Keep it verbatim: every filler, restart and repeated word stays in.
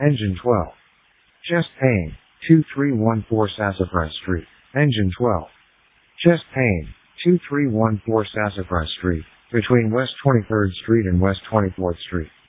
Engine twelve. Chest pain, two three one four Sassafras Street. Engine twelve. Chest pain, two three one four Sassafras Street, between West twenty-third Street and West twenty-fourth Street.